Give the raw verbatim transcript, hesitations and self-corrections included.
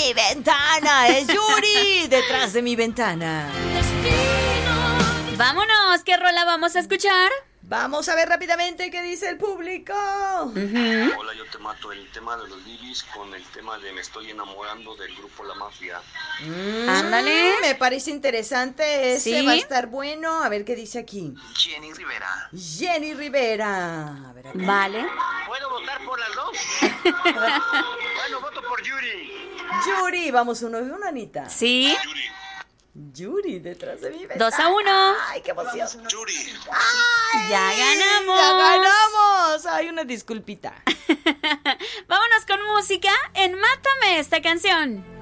mi ventana. Es Yuri detrás de mi ventana. Vámonos, ¿qué rola vamos a escuchar? Vamos a ver rápidamente qué dice el público. Uh-huh. Hola, yo te mato. El tema de los Bibis con el tema de Me estoy enamorando del grupo La Mafia. Mm, Ándale. Me parece interesante. Ese ¿Sí? va a estar bueno. A ver qué dice aquí. Jenny Rivera. Jenny Rivera. A ver acá. Vale. ¿Puedo votar por las dos? Bueno, voto por Yuri. Yuri, vamos uno y uno, Anita. Sí. Yuri. Yuri, detrás de mi ventana. Dos a uno. Ay, qué emoción. Yuri. Ay, ya ganamos. Ya ganamos. Ay, una disculpita. Vámonos con música en Mátame esta canción.